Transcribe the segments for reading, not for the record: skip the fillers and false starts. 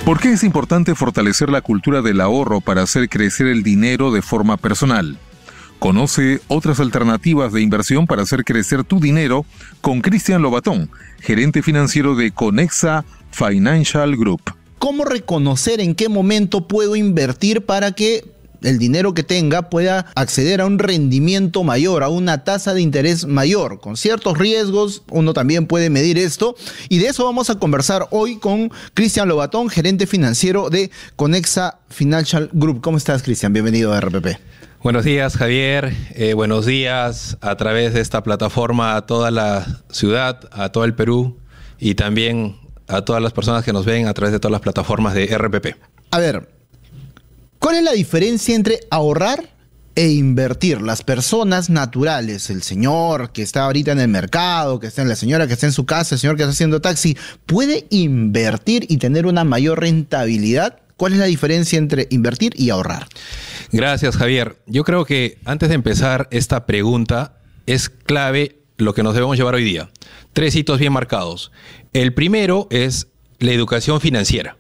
¿Por qué es importante fortalecer la cultura del ahorro para hacer crecer el dinero de forma personal? Conoce otras alternativas de inversión para hacer crecer tu dinero con Cristian Lobatón, gerente financiero de Conexa Financial Group. ¿Cómo reconocer en qué momento puedo invertir para que el dinero que tenga pueda acceder a un rendimiento mayor, a una tasa de interés mayor? Con ciertos riesgos uno también puede medir esto, y de eso vamos a conversar hoy con Cristian Lobatón, gerente financiero de Conexa Financial Group. ¿Cómo estás, Cristian? Bienvenido a RPP. Buenos días, Javier. Buenos días a través de esta plataforma a toda la ciudad, a todo el Perú y también a todas las personas que nos ven a través de todas las plataformas de RPP. A ver, ¿cuál es la diferencia entre ahorrar e invertir? Las personas naturales, el señor que está ahorita en el mercado, la señora que está en su casa, el señor que está haciendo taxi, ¿puede invertir y tener una mayor rentabilidad? ¿Cuál es la diferencia entre invertir y ahorrar? Gracias, Javier. Yo creo que antes de empezar esta pregunta es clave lo que nos debemos llevar hoy día. 3 hitos bien marcados. El primero es la educación financiera.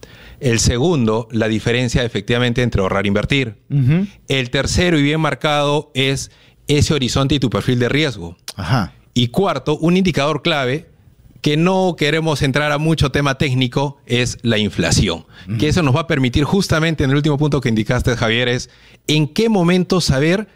El segundo, la diferencia efectivamente entre ahorrar e invertir. Uh-huh. El tercero y bien marcado es ese horizonte y tu perfil de riesgo. Ajá. Y cuarto, un indicador clave que no queremos entrar a mucho tema técnico es la inflación. Uh-huh. Que eso nos va a permitir justamente en el último punto que indicaste, Javier, es en qué momento saber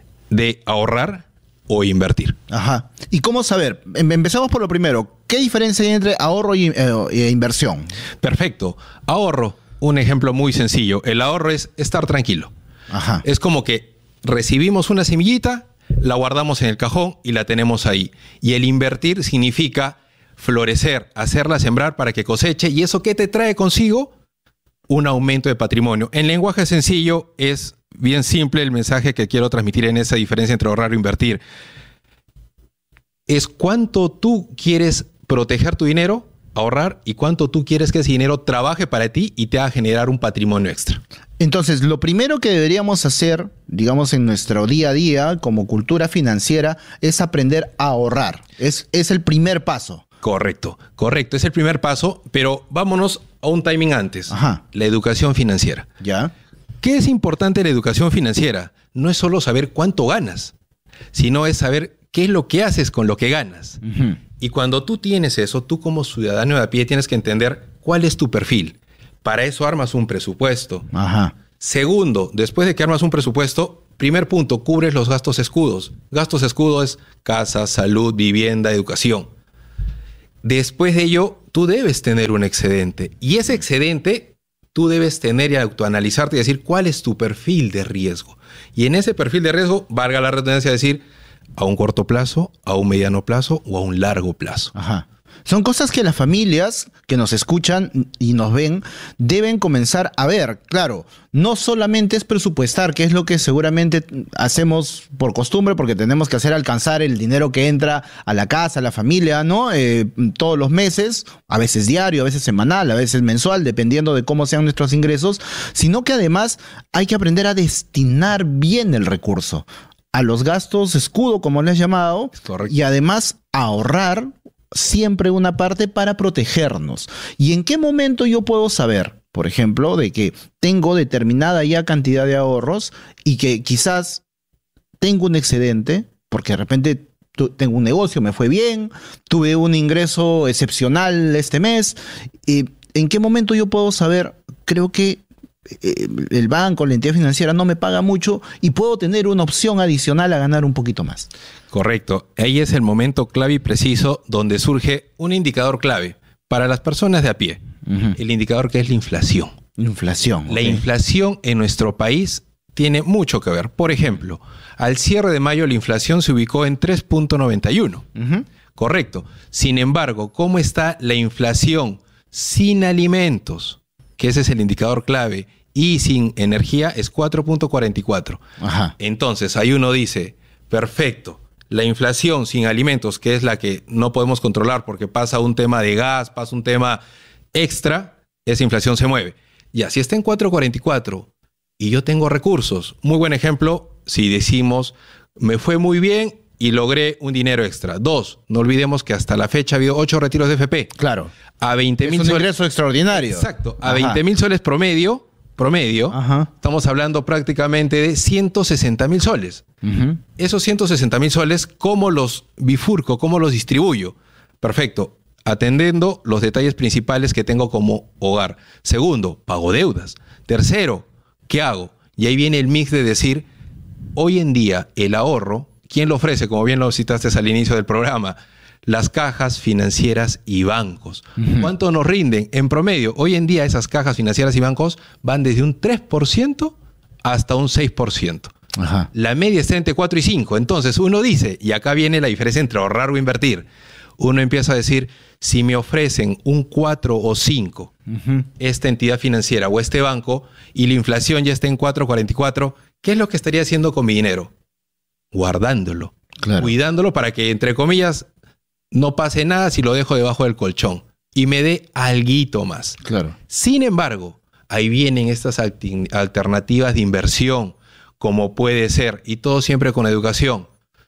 de ahorrar o invertir. Ajá. ¿Y cómo saber? Empezamos por lo primero. ¿Qué diferencia hay entre ahorro e inversión? Perfecto. Ahorro, un ejemplo muy sencillo. El ahorro es estar tranquilo. Ajá. Es como que recibimos una semillita, la guardamos en el cajón y la tenemos ahí. Y el invertir significa florecer, hacerla sembrar para que coseche. ¿Y eso qué te trae consigo? Un aumento de patrimonio. En lenguaje sencillo es bien simple el mensaje que quiero transmitir en esa diferencia entre ahorrar e invertir. Es cuánto tú quieres proteger tu dinero, ahorrar, y cuánto tú quieres que ese dinero trabaje para ti y te haga generar un patrimonio extra. Entonces, lo primero que deberíamos hacer, digamos, en nuestro día a día como cultura financiera es aprender a ahorrar. Es el primer paso. Correcto. Es el primer paso, pero vámonos a un timing antes. Ajá. La educación financiera. ¿Ya? ¿Qué es importante en la educación financiera? No es solo saber cuánto ganas, sino es saber qué es lo que haces con lo que ganas. Uh-huh. Y cuando tú tienes eso, tú como ciudadano de a pie tienes que entender cuál es tu perfil. Para eso armas un presupuesto. Ajá. Segundo, después de que armas un presupuesto, primer punto, cubres los gastos escudos. Gastos escudos es casa, salud, vivienda, educación. Después de ello, tú debes tener un excedente. Y ese excedente tú debes tener y autoanalizarte y decir cuál es tu perfil de riesgo. Y en ese perfil de riesgo, valga la redundancia, decir a un corto plazo, a un mediano plazo o a un largo plazo. Ajá. Son cosas que las familias que nos escuchan y nos ven deben comenzar a ver. Claro, no solamente es presupuestar, que es lo que seguramente hacemos por costumbre, porque tenemos que hacer alcanzar el dinero que entra a la casa, a la familia, ¿no? Todos los meses, a veces diario, a veces semanal, a veces mensual, dependiendo de cómo sean nuestros ingresos, sino que además hay que aprender a destinar bien el recurso a los gastos escudo, como le has llamado, y además ahorrar siempre una parte para protegernos. ¿Y en qué momento yo puedo saber, por ejemplo, de que tengo determinada ya cantidad de ahorros y que quizás tengo un excedente, porque de repente tengo un negocio, me fue bien, tuve un ingreso excepcional este mes? ¿En qué momento yo puedo saber, creo que el banco, la entidad financiera no me paga mucho y puedo tener una opción adicional a ganar un poquito más? Correcto. Ahí es el momento clave y preciso donde surge un indicador clave para las personas de a pie. Uh-huh. El indicador que es la inflación. Inflación. La inflación en nuestro país tiene mucho que ver. Por ejemplo, al cierre de mayo la inflación se ubicó en 3.91. Uh-huh. Correcto. Sin embargo, ¿cómo está la inflación sin alimentos? Que ese es el indicador clave, y sin energía es 4.44. Ajá. Entonces, ahí uno dice, perfecto, la inflación sin alimentos, que es la que no podemos controlar porque pasa un tema de gas, pasa un tema extra, esa inflación se mueve. Y así está en 4.44 y yo tengo recursos. Muy buen ejemplo, si decimos, me fue muy bien, y logré un dinero extra. 2, no olvidemos que hasta la fecha ha habido 8 retiros de FP. Claro. A 20.000 Es un ingreso extraordinario. Exacto. A Ajá. 20.000 soles promedio, Ajá. estamos hablando prácticamente de 160.000 soles. Ujú. Esos 160.000 soles, ¿cómo los bifurco? ¿Cómo los distribuyo? Perfecto. Atendiendo los detalles principales que tengo como hogar. Segundo, pago deudas. Tercero, ¿qué hago? Y ahí viene el mix de decir, hoy en día el ahorro, ¿quién lo ofrece? Como bien lo citaste al inicio del programa, las cajas financieras y bancos. ¿Cuánto nos rinden? En promedio, hoy en día esas cajas financieras y bancos van desde un 3% hasta un 6%. Ajá. La media está entre 4 y 5. Entonces uno dice, y acá viene la diferencia entre ahorrar o invertir. Uno empieza a decir, si me ofrecen un 4 o 5, esta entidad financiera o este banco, y la inflación ya está en 4,44, ¿qué es lo que estaría haciendo con mi dinero? Guardándolo, Claro. cuidándolo para que, entre comillas, no pase nada si lo dejo debajo del colchón y me dé alguito más. Claro. Sin embargo, ahí vienen estas alternativas de inversión, como puede ser, y todo siempre con educación,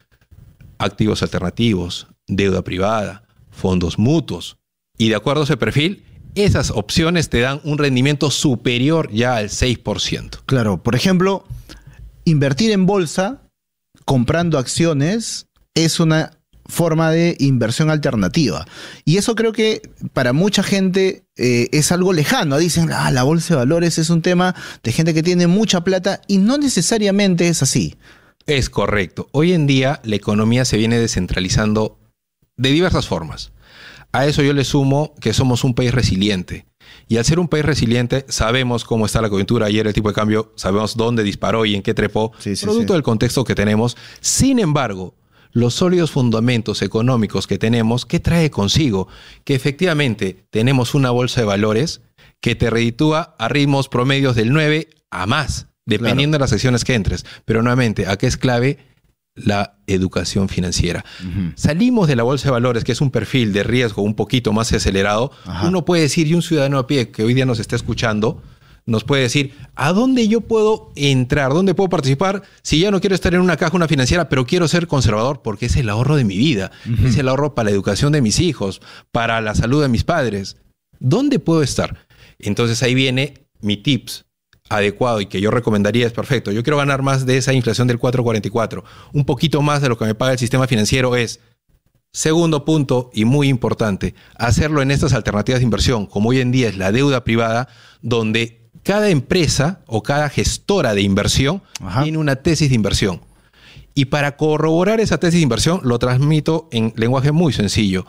activos alternativos, deuda privada, fondos mutuos. Y de acuerdo a ese perfil, esas opciones te dan un rendimiento superior ya al 6%. Claro. Por ejemplo, invertir en bolsa, comprando acciones, es una forma de inversión alternativa. Y eso creo que para mucha gente es algo lejano. Dicen, la bolsa de valores es un tema de gente que tiene mucha plata, y no necesariamente es así. Es correcto. Hoy en día la economía se viene descentralizando de diversas formas. A eso yo le sumo que somos un país resiliente. Y al ser un país resiliente, sabemos cómo está la coyuntura. Ayer el tipo de cambio, sabemos dónde disparó y en qué trepó, producto del contexto que tenemos. Sin embargo, los sólidos fundamentos económicos que tenemos, ¿qué trae consigo? Que efectivamente tenemos una bolsa de valores que te reditúa a ritmos promedios del 9 a más, dependiendo de las secciones que entres. Pero nuevamente, ¿a qué es clave? La educación financiera. Salimos de la bolsa de valores, que es un perfil de riesgo un poquito más acelerado. Uno puede decir, y un ciudadano a pie que hoy día nos está escuchando, nos puede decir, ¿a dónde yo puedo entrar? ¿Dónde puedo participar? Si ya no quiero estar en una caja, una financiera, pero quiero ser conservador porque es el ahorro de mi vida. Es el ahorro para la educación de mis hijos, para la salud de mis padres. ¿Dónde puedo estar? Entonces ahí viene mi tips adecuado y que yo recomendaría. Es perfecto. Yo quiero ganar más de esa inflación del 4,44. Un poquito más de lo que me paga el sistema financiero es, segundo punto y muy importante, hacerlo en estas alternativas de inversión, como hoy en día es la deuda privada, donde cada empresa o cada gestora de inversión tiene una tesis de inversión. Y para corroborar esa tesis de inversión, lo transmito en lenguaje muy sencillo.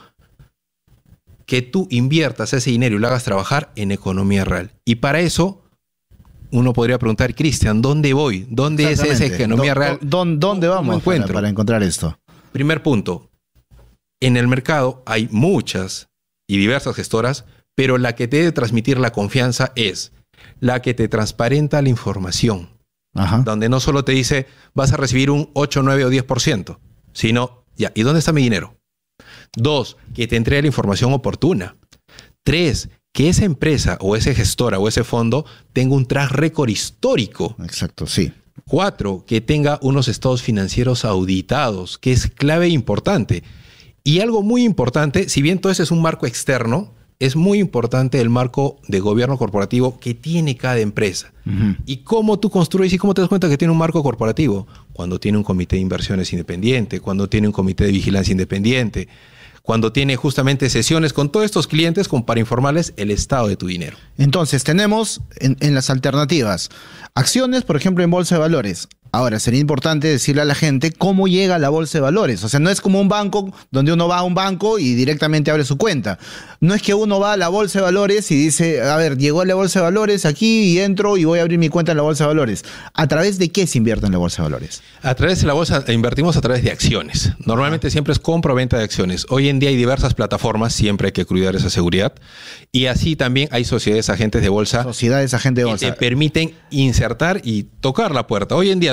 Que tú inviertas ese dinero y lo hagas trabajar en economía real. Y para eso, uno podría preguntar, Cristian, ¿dónde voy? ¿Dónde es esa economía real? ¿Dónde vamos para encontrar esto? Primer punto. En el mercado hay muchas y diversas gestoras, pero la que te debe transmitir la confianza es la que te transparenta la información. Donde no solo te dice, vas a recibir un 8, 9 o 10%, sino, ya, ¿y dónde está mi dinero? 2, que te entregue la información oportuna. 3, que esa empresa o esa gestora o ese fondo tenga un track record histórico. Exacto, sí. 4, que tenga unos estados financieros auditados, que es clave e importante. Y algo muy importante, si bien todo eso es un marco externo, es muy importante el marco de gobierno corporativo que tiene cada empresa. Y cómo tú construyes y cómo te das cuenta que tiene un marco corporativo. Cuando tiene un comité de inversiones independiente, cuando tiene un comité de vigilancia independiente, cuando tiene justamente sesiones con todos estos clientes para informarles el estado de tu dinero. Entonces, tenemos en las alternativas acciones, por ejemplo, en bolsa de valores. Ahora, sería importante decirle a la gente cómo llega a la bolsa de valores. O sea, no es como un banco donde uno va a un banco y directamente abre su cuenta. No es que uno va a la bolsa de valores y dice, a ver, llegó a la bolsa de valores aquí y entro y voy a abrir mi cuenta en la bolsa de valores. ¿A través de qué se invierte en la bolsa de valores? A través de la bolsa invertimos a través de acciones. Normalmente siempre es compra o venta de acciones. Hoy en día hay diversas plataformas, siempre hay que cuidar esa seguridad. Y así también hay sociedades agentes de bolsa. Sociedades agentes de bolsa. Que te permiten insertar y tocar la puerta. Hoy en día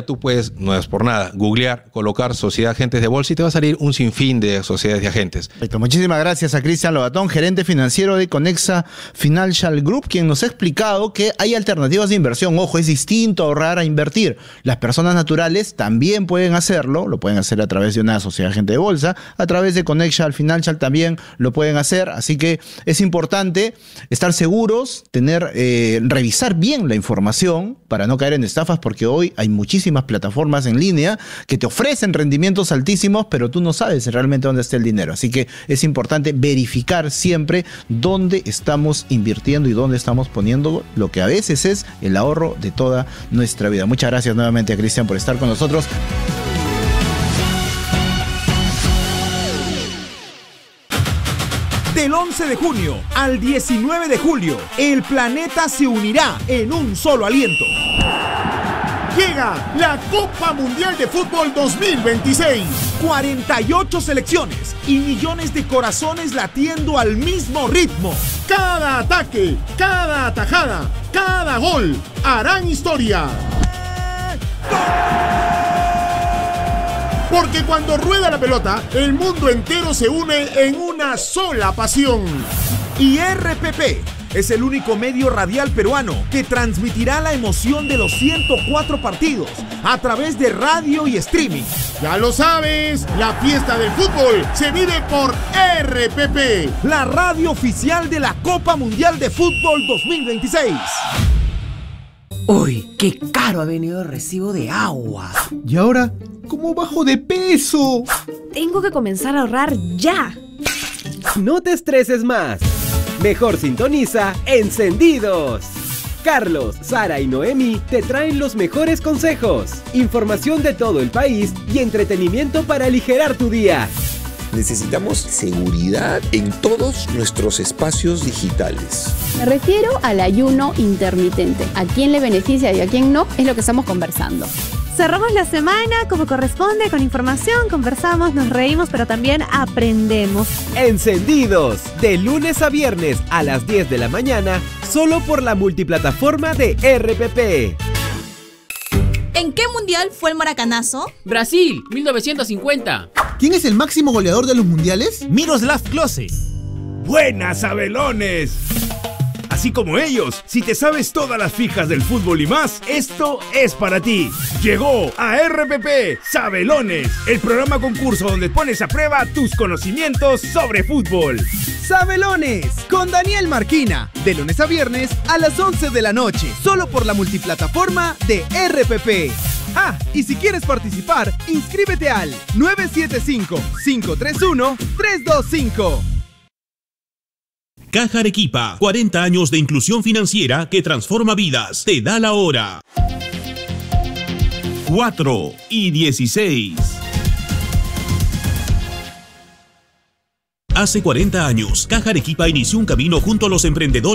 tú puedes, no es por nada, googlear, colocar Sociedad Agentes de Bolsa y te va a salir un sinfín de sociedades de agentes. Perfecto. Muchísimas gracias a Cristian Lobatón, gerente financiero de Conexa Financial Group, quien nos ha explicado que hay alternativas de inversión. Ojo, es distinto ahorrar a invertir. Las personas naturales también pueden hacerlo, lo pueden hacer a través de una sociedad agente de bolsa, a través de Conexa Financial también lo pueden hacer, así que es importante estar seguros, revisar bien la información para no caer en estafas, porque hoy hay muchísimas plataformas en línea que te ofrecen rendimientos altísimos, pero tú no sabes realmente dónde está el dinero. Así que es importante verificar siempre dónde estamos invirtiendo y dónde estamos poniendo lo que a veces es el ahorro de toda nuestra vida. Muchas gracias nuevamente a Cristian por estar con nosotros. Del 11 de junio al 19 de julio, el planeta se unirá en un solo aliento. Llega la Copa Mundial de Fútbol 2026. 48 selecciones y millones de corazones latiendo al mismo ritmo. Cada ataque, cada atajada, cada gol harán historia. Porque cuando rueda la pelota, el mundo entero se une en una sola pasión. Y RPP es el único medio radial peruano que transmitirá la emoción de los 104 partidos a través de radio y streaming. Ya lo sabes, la fiesta del fútbol se vive por RPP, la radio oficial de la Copa Mundial de Fútbol 2026. Uy, qué caro ha venido el recibo de agua. ¿Y ahora cómo bajo de peso? Tengo que comenzar a ahorrar ya. No te estreses más. Mejor sintoniza Encendidos. Carlos, Sara y Noemi te traen los mejores consejos, información de todo el país y entretenimiento para aligerar tu día. Necesitamos seguridad en todos nuestros espacios digitales. Me refiero al ayuno intermitente. ¿A quién le beneficia y a quién no? Es lo que estamos conversando. Cerramos la semana como corresponde, con información, conversamos, nos reímos, pero también aprendemos. Encendidos, de lunes a viernes a las 10 de la mañana, solo por la multiplataforma de RPP. ¿En qué mundial fue el maracanazo? Brasil, 1950. ¿Quién es el máximo goleador de los mundiales? Miroslav Klose. ¡Buenas, Sabelones! Así como ellos, si te sabes todas las fijas del fútbol y más, esto es para ti. Llegó a RPP Sabelones, el programa concurso donde pones a prueba tus conocimientos sobre fútbol. Sabelones, con Daniel Marquina, de lunes a viernes a las 11 de la noche, solo por la multiplataforma de RPP. Ah, y si quieres participar, inscríbete al 975-531-325. Caja Arequipa, 40 años de inclusión financiera que transforma vidas. Te da la hora. 4:16. Hace 40 años, Caja Arequipa inició un camino junto a los emprendedores